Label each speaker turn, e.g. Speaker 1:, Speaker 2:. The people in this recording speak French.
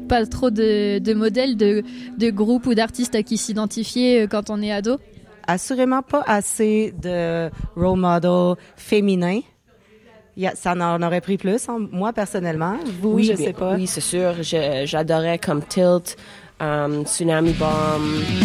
Speaker 1: pas trop de modèles, de groupes ou d'artistes à qui s'identifier quand on est ado?
Speaker 2: Assurément pas assez de role models féminins. Ça en aurait pris plus, moi personnellement. Vous,
Speaker 3: oui,
Speaker 2: je sais pas.
Speaker 3: Oui, c'est sûr. J'adorais comme Tilt, Tsunami Bomb.